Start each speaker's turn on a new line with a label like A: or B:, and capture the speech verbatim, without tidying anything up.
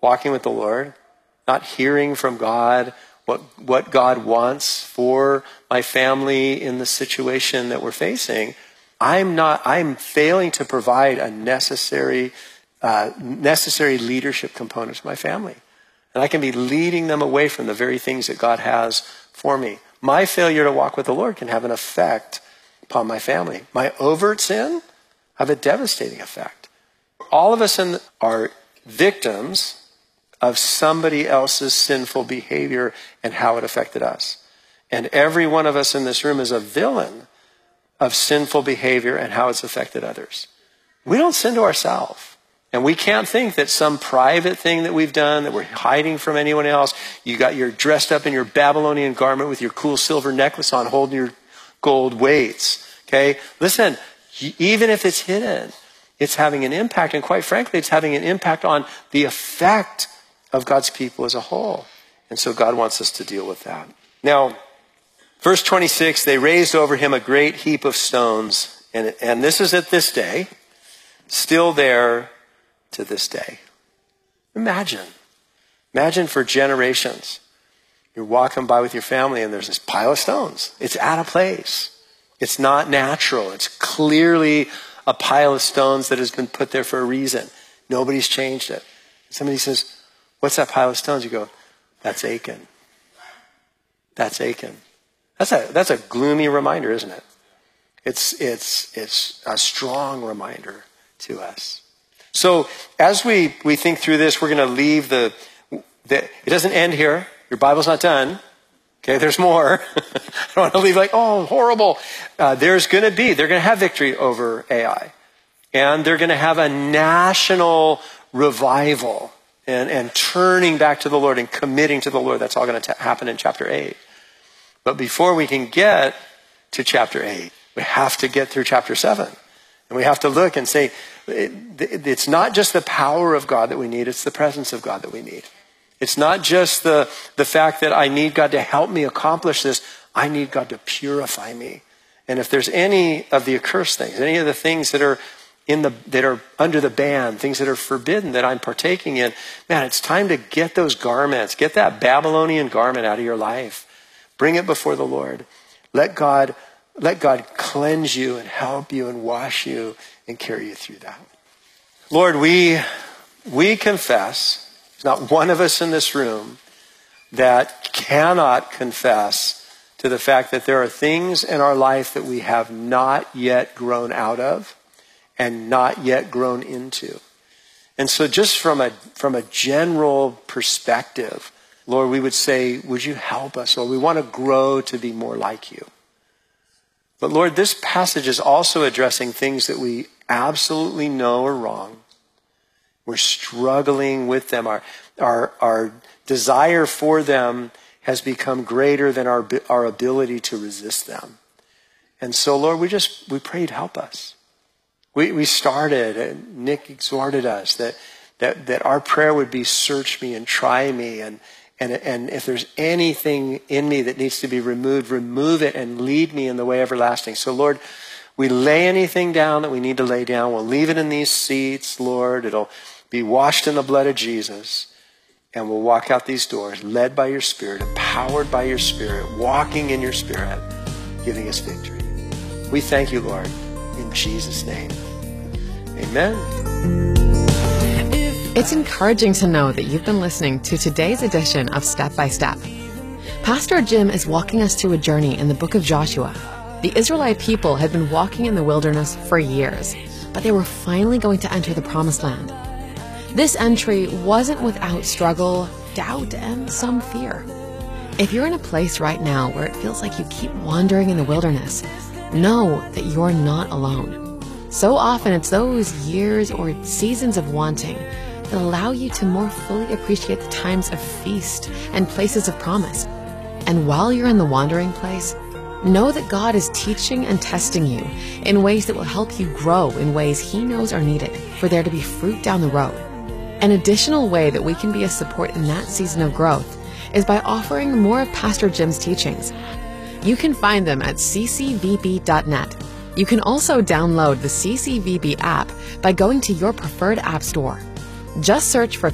A: walking with the Lord, not hearing from God what what God wants for my family in the situation that we're facing, I'm not. I'm failing to provide a necessary uh, necessary leadership component to my family, and I can be leading them away from the very things that God has for me. My failure to walk with the Lord can have an effect upon my family. My overt sin have a devastating effect. All of us in, are victims of somebody else's sinful behavior and how it affected us. And every one of us in this room is a villain of sinful behavior and how it's affected others. We don't sin to ourselves. And we can't think that some private thing that we've done, that we're hiding from anyone else. You got you're dressed up in your Babylonian garment with your cool silver necklace on, holding your gold weights. Okay? Listen, even if it's hidden, it's having an impact. And quite frankly, it's having an impact on the effect of God's people as a whole. And so God wants us to deal with that. Now, verse twenty-six, they raised over him a great heap of stones. And, and this is at this day, still there to this day. Imagine. Imagine for generations. You're walking by with your family and there's this pile of stones. It's out of place. It's not natural. It's clearly a pile of stones that has been put there for a reason. Nobody's changed it. Somebody says, what's that pile of stones? You go, that's Achan. That's Achan. That's a, that's a gloomy reminder, isn't it? It's, it's, it's a strong reminder to us. So as we, we think through this, we're going to leave the, the, it doesn't end here. Your Bible's not done. Okay, there's more. I don't want to leave like, oh, horrible. Uh, there's going to be, they're going to have victory over Ai. And they're going to have a national revival and, and turning back to the Lord and committing to the Lord. That's all going to happen in chapter eight. But before we can get to chapter eight, we have to get through chapter seven. And we have to look and say, it, it's not just the power of God that we need, it's the presence of God that we need. It's not just the, the fact that I need God to help me accomplish this. I need God to purify me. And if there's any of the accursed things, any of the things that are in the that are under the ban, things that are forbidden that I'm partaking in, man, it's time to get those garments, get that Babylonian garment out of your life. Bring it before the Lord. Let God, let God cleanse you and help you and wash you and carry you through that. Lord, we we confess. There's not one of us in this room that cannot confess to the fact that there are things in our life that we have not yet grown out of and not yet grown into. And so just from a from a general perspective, Lord, we would say, would you help us? Lord, we want to grow to be more like you. But Lord, this passage is also addressing things that we absolutely know are wrong. We're struggling with them. Our, our, our desire for them has become greater than our, our ability to resist them. And so, Lord, we just, we pray you'd help us. We, we started, and Nick exhorted us that, that, that our prayer would be search me and try me. And, and, and if there's anything in me that needs to be removed, remove it and lead me in the way everlasting. So, Lord, we lay anything down that we need to lay down. We'll leave it in these seats, Lord. It'll be washed in the blood of Jesus. And we'll walk out these doors, led by your Spirit, empowered by your Spirit, walking in your Spirit, giving us victory. We thank you, Lord, in Jesus' name. Amen.
B: It's encouraging to know that you've been listening to today's edition of Step by Step. Pastor Jim is walking us through a journey in the book of Joshua. The Israelite people had been walking in the wilderness for years, but they were finally going to enter the promised land. This entry wasn't without struggle, doubt, and some fear. If you're in a place right now where it feels like you keep wandering in the wilderness, know that you're not alone. So often it's those years or seasons of wanting that allow you to more fully appreciate the times of feast and places of promise. And while you're in the wandering place, know that God is teaching and testing you in ways that will help you grow in ways He knows are needed for there to be fruit down the road. An additional way that we can be a support in that season of growth is by offering more of Pastor Jim's teachings. You can find them at c c v b dot net. You can also download the C C V B app by going to your preferred app store. Just search for